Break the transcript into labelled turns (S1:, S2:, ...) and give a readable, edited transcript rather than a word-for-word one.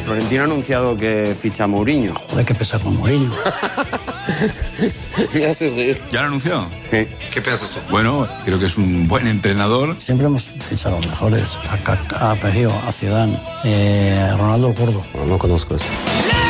S1: Florentino ha anunciado que ficha a Mourinho.
S2: Joder, qué pesa con Mourinho.
S1: Me haces reír.
S3: ¿Ya lo anunció?
S1: Sí.
S4: ¿Qué piensas tú?
S3: Bueno, creo que es un buen entrenador.
S2: Siempre hemos fichado a los mejores. A Perío, a Zidane, Ronaldo Curdo.
S4: No conozco eso.